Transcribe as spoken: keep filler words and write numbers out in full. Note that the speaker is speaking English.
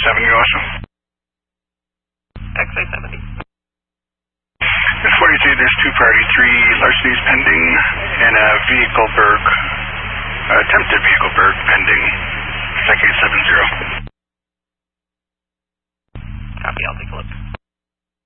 seventy also. X A seventy. At forty-three, there's two priority three larcenies pending, and a vehicle burg, uh, attempted vehicle burg pending, X A seventy. Copy, I'll take a look.